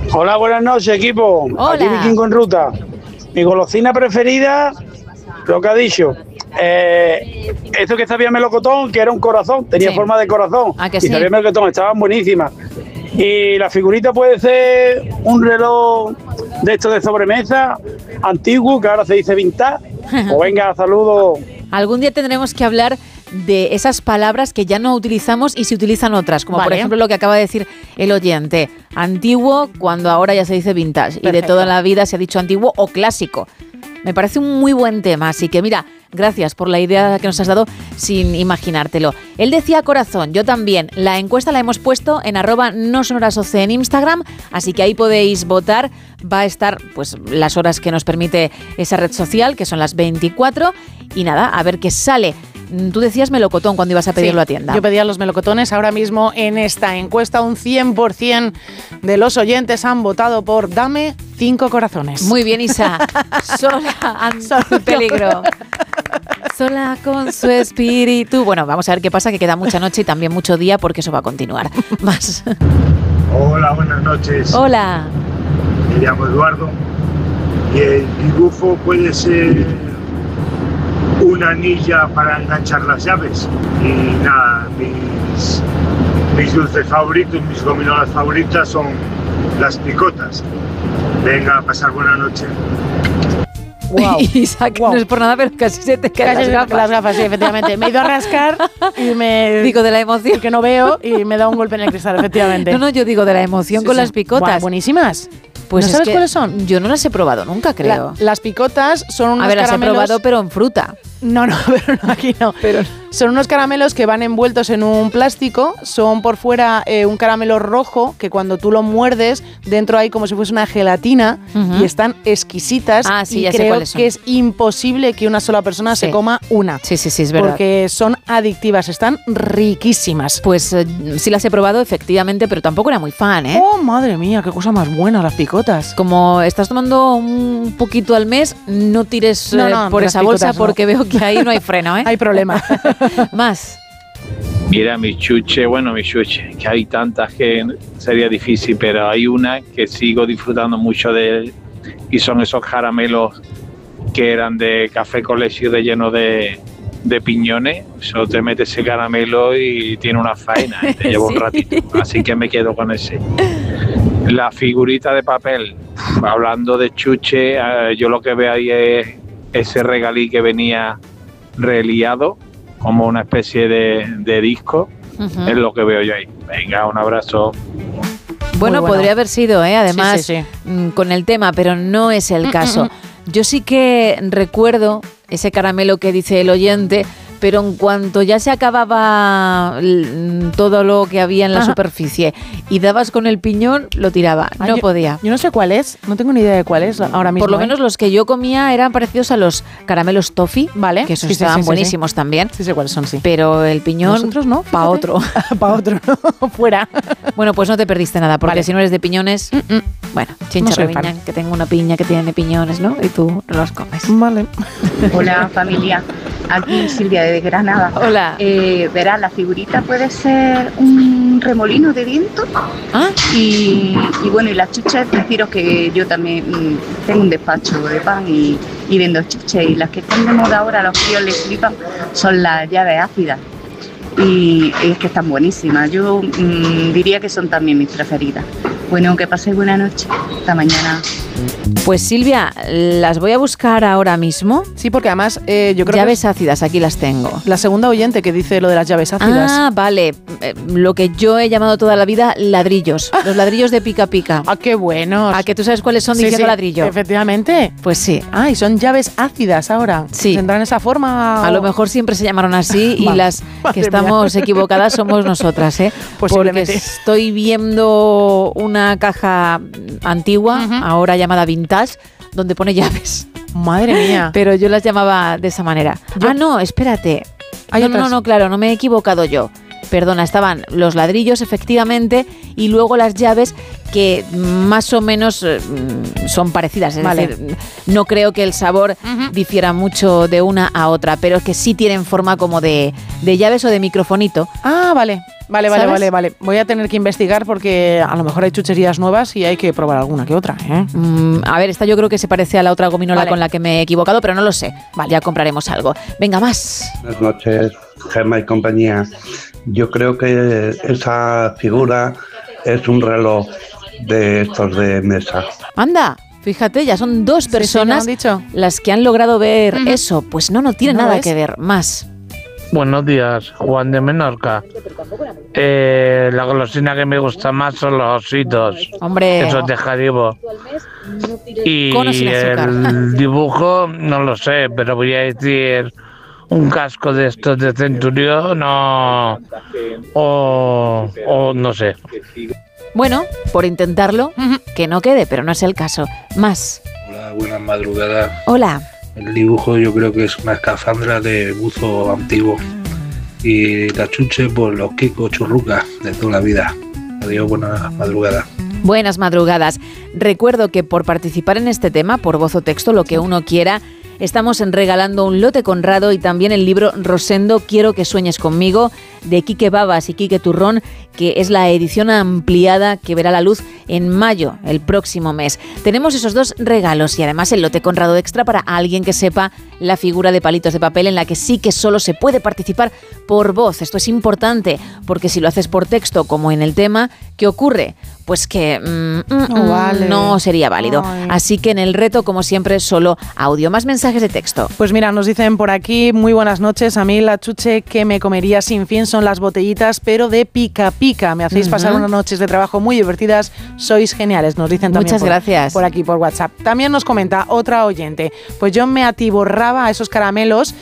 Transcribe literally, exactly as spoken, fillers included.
Hola, buenas noches, equipo. Hola. Aquí Vikingo en ruta. Mi golosina preferida, lo que ha dicho. Eh, esto que sabía melocotón, que era un corazón, tenía Sí. forma de corazón. ¿A que y sí? sabía melocotón, estaban buenísimas. Y la figurita puede ser un reloj de esto de sobremesa, antiguo, que ahora se dice vintage. O venga, saludos. Algún día tendremos que hablar de esas palabras que ya no utilizamos y se utilizan otras, como Vale. por ejemplo lo que acaba de decir el oyente, antiguo cuando ahora ya se dice vintage. Perfecto. Y de toda la vida se ha dicho antiguo o clásico. Me parece un muy buen tema, así que mira, gracias por la idea que nos has dado sin imaginártelo. Él decía corazón, yo también. La encuesta la hemos puesto en arroba no son horas once en Instagram, así que ahí podéis votar. Va a estar pues las horas que nos permite esa red social, que son las veinticuatro. Y nada, a ver qué sale. Tú decías melocotón cuando ibas a pedirlo Sí, a tienda. Yo pedía los melocotones. Ahora mismo en esta encuesta un cien por ciento de los oyentes han votado por Dame cinco corazones. Muy bien, Isa. Sola ante peligro. Sola con su espíritu. Bueno, vamos a ver qué pasa, que queda mucha noche y también mucho día, porque eso va a continuar. Más. Hola, buenas noches. Hola. Me llamo Eduardo y el dibujo puede ser una anilla para enganchar las llaves. Y nada, mis, mis dulces favoritos, mis gominolas favoritas son las picotas. Venga, a pasar buena noche. Wow. Isa, que Wow. no es por nada, pero casi se te caen Casi las gafas. las gafas, sí, efectivamente. Me he ido a rascar y me... Digo, de la emoción. que no veo y me da un golpe en el cristal, efectivamente. No, no, yo digo de la emoción Sí, con sí. las picotas. Buah, buenísimas. Pues ¿No es sabes que cuáles son? Yo no las he probado nunca, creo. La- las picotas son unos a ver, las he caramelos... probado, pero en fruta. No, no, pero no, aquí no. Pero Son unos caramelos que van envueltos en un plástico, son por fuera eh, un caramelo rojo que cuando tú lo muerdes, dentro hay como si fuese una gelatina. Ujú. Y están exquisitas. Ah, sí, y ya sé creo cuáles son. que es imposible que una sola persona Sí. se coma una. Sí, sí, sí, es verdad. Porque son adictivas, están riquísimas. Pues eh, sí las he probado, efectivamente, pero tampoco era muy fan, ¿eh? Oh, madre mía, qué cosa más buena las picotas. Como estás tomando un poquito al mes, no tires No, eh, no, por las esa bolsa, picotas no. porque veo que ahí no hay freno, ¿eh? Hay problema. Más. Mira, mi chuche, bueno, mi chuche, que hay tantas que sería difícil, pero hay una que sigo disfrutando mucho de él y son esos caramelos que eran de café con leche relleno de, de piñones. Solo te metes ese caramelo y tiene una faena y te lleva un Sí. ratito, así que me quedo con ese. La figurita de papel, uf, hablando de chuche, eh, yo lo que veo ahí es ese regalí que venía reliado como una especie de, de disco. Ujú. Es lo que veo yo ahí. Venga, un abrazo. Bueno, bueno. podría haber sido, ¿eh? Además, Sí, sí, mm, con el tema, pero no es el Mm, caso. mm, Yo sí que recuerdo ese caramelo que dice el oyente, pero en cuanto ya se acababa l- todo lo que había en la Ajá. superficie y dabas con el piñón, lo tiraba. Ah, No yo- podía. Yo no sé cuál es, no tengo ni idea de cuál es ahora mismo. Por lo ¿eh? menos los que yo comía eran parecidos a los caramelos toffee, Vale. que esos Sí, sí, estaban sí, sí, buenísimos también. Sí sé cuáles son, sí. Pero el piñón, Nosotros no. pa' otro. Para otro, no. Fuera. Bueno, pues no te perdiste nada, porque Vale. si no eres de piñones, bueno, chincha No soy reviña, fan. que tengo una piña que tiene piñones, ¿no? Y tú no los comes. Vale. Hola familia, aquí Silvia de Granada. Hola. Eh, verás, la figurita puede ser un remolino de viento ¿Ah? y, y bueno, y las chuches, deciros que yo también mm, tengo un despacho de pan y, y vendo chuches y las que están de moda ahora, a los críos les flipan, son las llaves ácidas y, y es que están buenísimas. Yo mm, diría que son también mis preferidas. Bueno, que paséis buena noche. Hasta mañana. Pues Silvia, las voy a buscar ahora mismo. Sí, porque además eh, yo creo Llaves que ácidas, aquí las tengo. es la segunda oyente que dice lo de las llaves ácidas. Ah, vale. Eh, Lo que yo he llamado toda la vida ladrillos. Los ladrillos de pica pica. Ah, qué buenos. ¿A que tú sabes cuáles son Sí, diciendo sí, ladrillo? Efectivamente. Pues sí. Ah, y son llaves ácidas ahora. Sí. ¿Tendrán esa forma? A o- lo mejor siempre se llamaron así y Vale. las Madre que estamos equivocadas somos nosotras, ¿eh? Porque Posiblemente. estoy viendo una caja antigua, Ujú. ahora llamada vintage, donde pone llaves. Madre mía. Pero yo las llamaba de esa manera. Yo- Ah, no, espérate. Hay no, no, otras. no, no, claro, no me he equivocado yo. Perdona, estaban los ladrillos, efectivamente, y luego las llaves que más o menos eh, son parecidas. Es Vale. decir, no creo que el sabor uh-huh. difiera mucho de una a otra, pero que sí tienen forma como de, de llaves o de microfonito. Ah, vale. Vale, vale, ¿Sabes? vale, vale. Voy a tener que investigar porque a lo mejor hay chucherías nuevas y hay que probar alguna que otra, ¿eh? Mm, a ver, esta yo creo que se parece a la otra gominola Vale. con la que me he equivocado, pero no lo sé. Vale, ya compraremos algo. Venga, más. Buenas noches, Gemma y compañía. Yo creo que esa figura es un reloj de estos de mesa. Anda, fíjate, ya son dos Sí, sí, personas ¿me han dicho? las que han logrado ver Ujú. eso. Pues no, no tiene ¿No nada ves? que ver. Más. Buenos días, Juan de Menorca. Eh, la golosina que me gusta más son los ositos, Hombre, esos de Haribo. Y Con o sin azúcar. el dibujo, no lo sé, pero voy a decir un casco de estos de Centurión o, o, o no sé. bueno, por intentarlo, Ujú. que no quede, pero no es el caso. Más. Hola, buenas madrugadas. Hola. El dibujo yo creo que es una escafandra de buzo antiguo. Y la chuche, pues los Kiko churrucas de toda la vida. Adiós, buenas madrugadas. Buenas madrugadas. Recuerdo que por participar en este tema, por voz o texto, lo que uno quiera, estamos regalando un lote Conrado y también el libro Rosendo, Quiero que sueñes conmigo, de Quique Babas y Quique Turrón, que es la edición ampliada que verá la luz en mayo, el próximo mes. Tenemos esos dos regalos y además el lote Conrado extra para alguien que sepa la figura de palitos de papel, en la que sí que solo se puede participar por voz. Esto es importante, porque si lo haces por texto, como en el tema, ¿qué ocurre? Pues que mm, mm, No vale. no sería válido. Ay. Así que en el reto, como siempre, solo audio. Más mensajes de texto. Pues mira, nos dicen por aquí, muy buenas noches. A mí la chuche que me comería sin fin son las botellitas, pero de pica pica. Me hacéis Ujú. pasar unas noches de trabajo muy divertidas. Sois geniales, nos dicen también. Muchas por, gracias. Por aquí, por WhatsApp. También nos comenta otra oyente. Pues yo me atiborraba a esos caramelos